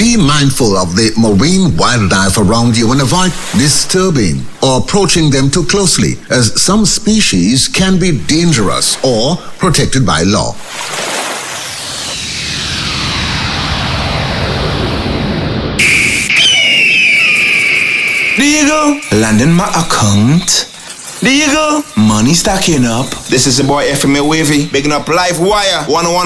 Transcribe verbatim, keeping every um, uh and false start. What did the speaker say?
Be mindful of the marine wildlife around you and avoid disturbing or approaching them too closely, as some species can be dangerous or protected by law. There you go. Landing my account. There you go. Money stacking up. This is the boy F M A Wavy, bigging up Live Wire one oh one.